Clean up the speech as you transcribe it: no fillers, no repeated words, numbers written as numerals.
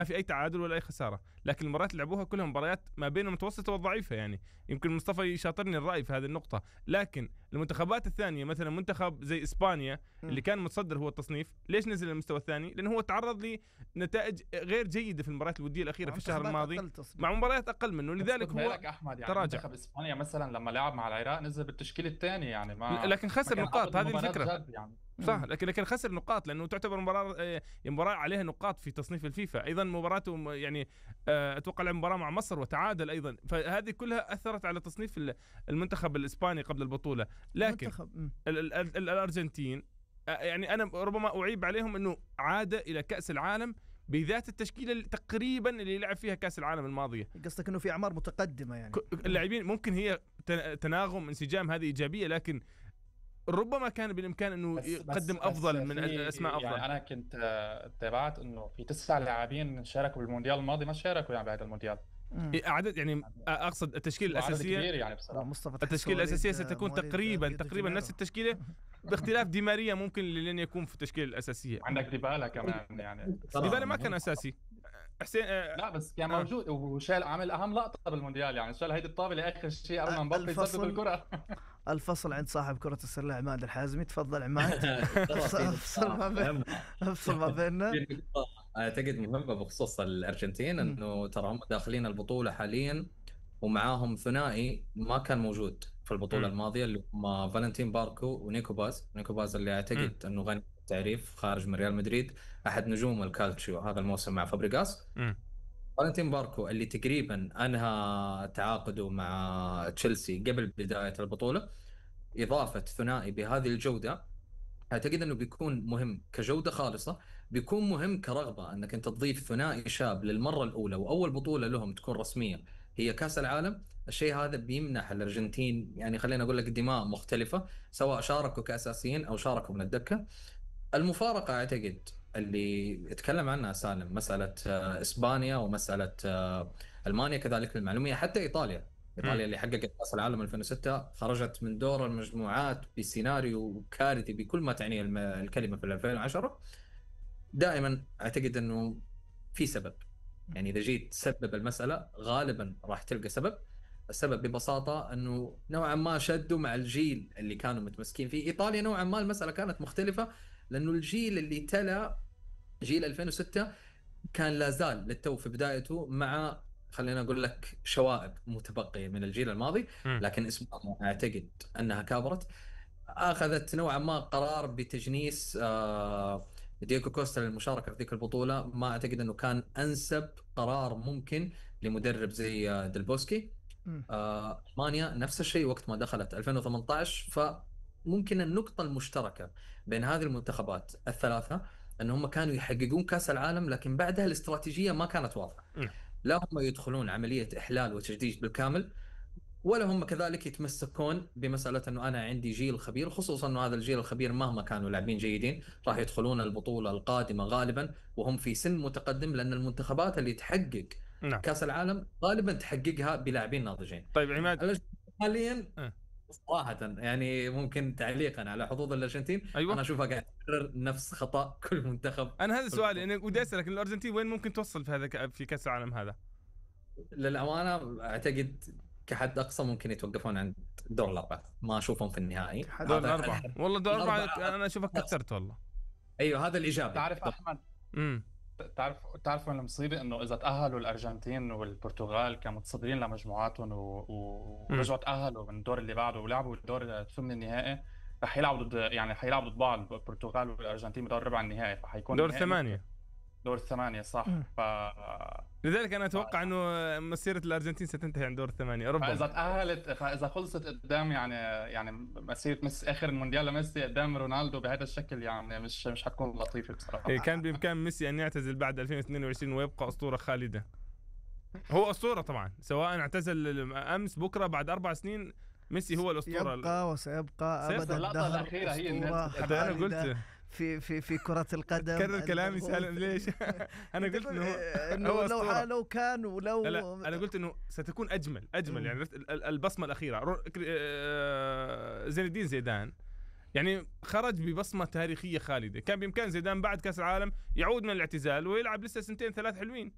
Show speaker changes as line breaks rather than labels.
في أي تعادل ولا أي خسارة، لكن المباريات اللي لعبوها كلها مباريات ما بين المتوسطة والضعيفة. يعني يمكن مصطفى يشاطرني الرأي في هذه النقطة. لكن المنتخبات الثانية مثلا منتخب زي إسبانيا اللي كان متصدر هو التصنيف، ليش نزل للمستوى الثاني؟ لأنه هو تعرض لنتائج غير جيدة في المباريات الودية الأخيرة في الشهر الماضي مع مباريات أقل منه، لذلك هو
أحمد يعني
تراجع.
منتخب إسبانيا مثلا لما لعب مع العراق نزل بالتشكيل الثاني، يعني
لكن خسر نقاط، هذه الفكرة.
يعني.
صح، لكن خسر نقاط لأنه تعتبر مباراة عليها نقاط في تصنيف الفيفا. أيضا مباراته يعني أتوقع لعب مباراة مع مصر وتعادل أيضا، فهذه كلها أثرت على تصنيف المنتخب الإسباني قبل البطولة. لكن الأرجنتين يعني أنا ربما أعيب عليهم أنه عاد إلى كأس العالم بذات التشكيلة تقريبا اللي لعب فيها كأس العالم الماضية.
قصدك أنه في أعمار متقدمة يعني
اللاعبين ممكن هي تناغم انسجام، هذه إيجابية، لكن ربما كان بالإمكان أنه يقدم أفضل من أسماء أفضل.
يعني أنا كنت تابعت أنه في 9 لاعبين شاركوا بالمونديال الماضي ما شاركوا يعني بهذا المونديال.
عدد يعني أقصد التشكيلة الأساسية
يعني
التشكيلة الأساسية ستكون تقريبا نفس التشكيلة باختلاف دي ماريا ممكن لن يكون في التشكيلة الأساسية.
عندك ديبالا كمان، يعني
ديبالا ما كان أساسي حسين
لا بس كان موجود وشال عمل أهم لقطة بالمونديال، يعني شال هيدي الطابة آخر شيء قبل ما مبابي يسدد الكرة.
الفصل عند صاحب كرة السلة عماد الحازمي. تفضل عماد. افصل ما بيننا.
أعتقد مهمة بخصوص الأرجنتين أنه ترى هم داخلين البطولة حاليا ومعاهم ثنائي ما كان موجود في البطولة الماضية اللي هم فالنتين باركو ونيكو باز اللي أعتقد أنه غني التعريف خارج من ريال مدريد، أحد نجوم الكالتشيو هذا الموسم مع فابريغاس. فالنتين باركو اللي تقريبا أنهى تعاقده مع تشيلسي قبل بداية البطولة، إضافة ثنائي بهذه الجودة أعتقد أنه بيكون مهم كجودة خالصة، بيكون مهم كرغبة أنك أنت تضيف ثنائي شاب للمرة الأولى وأول بطولة لهم تكون رسمية هي كأس العالم. الشيء هذا بيمنح الأرجنتين يعني خلينا أقول لك دماء مختلفة، سواء شاركوا كأساسيين أو شاركوا من الدكة. المفارقة أعتقد اللي يتكلم عنها سالم مسألة إسبانيا ومسألة ألمانيا كذلك المعلومية، حتى إيطاليا اللي حققت كأس العالم 2006 خرجت من دور المجموعات بسيناريو كارثي بكل ما تعنيه الكلمة في 2010. دائما أعتقد أنه في سبب، يعني إذا جيت تسبب المسألة غالبا راح تلقى سبب. السبب ببساطة أنه نوعا ما شدوا مع الجيل اللي كانوا متمسكين فيه. إيطاليا نوعا ما المسألة كانت مختلفة لأنه الجيل اللي تلا جيل 2006 كان لازال للتو في بدايته مع خلينا أقول لك شوائب متبقية من الجيل الماضي. لكن إسبانيا أعتقد أنها كابرت، أخذت نوعا ما قرار بتجنيس دييغو كوستا للمشاركة في ذيك البطولة. ما أعتقد أنه كان أنسب قرار ممكن لمدرب زي ديلبوسكي. ألمانيا نفس الشيء وقت ما دخلت 2018. فممكن النقطة المشتركة بين هذه المنتخبات الثلاثة أن هم كانوا يحققون كأس العالم، لكن بعدها الاستراتيجية ما كانت واضحة. لا هم يدخلون عملية إحلال وتجديد بالكامل، ولا هم كذلك يتمسكون بمسألة أنه أنا عندي جيل خبير، خصوصا أنه هذا الجيل الخبير مهما كانوا لاعبين جيدين راح يدخلون البطولة القادمة غالبا وهم في سن متقدم، لأن المنتخبات اللي تحقق كأس العالم غالبا تحققها بلاعبين ناضجين.
طيب عماد
حاليا صراحة يعني ممكن تعليقا على حظوظ الأرجنتين،
أيوة.
أنا أشوفها قاعد تكرر نفس خطأ كل منتخب.
أنا هذا السؤال يعني ودي أسألك، الأرجنتين وين ممكن توصل في هذا في كأس العالم هذا؟
للأمانة أعتقد كحد أقصى ممكن يتوقفون عند دور الأربعة، ما أشوفهم في النهائي.
دور الأربعة والله دور الأربعة أنا أشوفك كثرت والله.
أيوه هذا الإجابة.
تعرف أحمد تعرف وين المصيبة؟ إنه إذا تأهلوا الأرجنتين والبرتغال كمتصدرين لمجموعاتهم ورجعوا تأهلوا من الدور اللي بعده ولعبوا الدور ثمن النهائي، رح يلعبوا ضد يعني حيلعبوا ضد بعض البرتغال والأرجنتين بدور ربع النهائي، فحيكون
دور الثمانية.
دور الثمانية صح.
لذلك أنا أتوقع إنه مسيرة الأرجنتين ستنتهي عند دور الثمانية ربما.
فإذا خلصت قدام يعني مسيرة آخر المونديال لميسي قدام رونالدو بهذا الشكل، يعني مش حتكون لطيفة بصراحة.
كان بإمكان ميسي أن يعتزل بعد 2022 ويبقى أسطورة خالدة. هو أسطورة طبعا، سواء اعتزل أمس بكرة بعد 4 سنين ميسي هو الأسطورة.
يبقى وسيبقى أبدا.
اللقطة الأخيرة هي
أنا قلت
في كرة القدم.
كرر كلامي سالم ليش؟ أنا قلت
إنه لو كان ولو
لا أنا قلت إنه ستكون أجمل يعني البصمة الأخيرة. زين الدين زيدان يعني خرج ببصمة تاريخية خالدة، كان بإمكان زيدان بعد كأس العالم يعود من الاعتزال ويلعب لسه 2-3 حلوين.